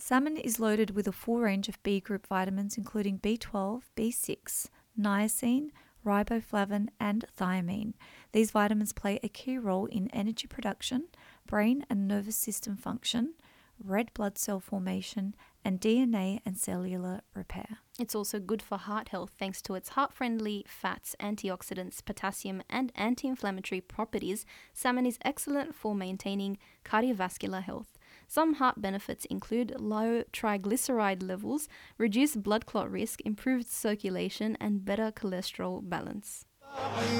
Salmon is loaded with a full range of B group vitamins including B12, B6, niacin, riboflavin, and thiamine. These vitamins play a key role in energy production, brain and nervous system function, red blood cell formation, and DNA and cellular repair. It's also good for heart health thanks to its heart-friendly fats, antioxidants, potassium, and anti-inflammatory properties. Salmon is excellent for maintaining cardiovascular health. Some heart benefits include low triglyceride levels, reduced blood clot risk, improved circulation, and better cholesterol balance.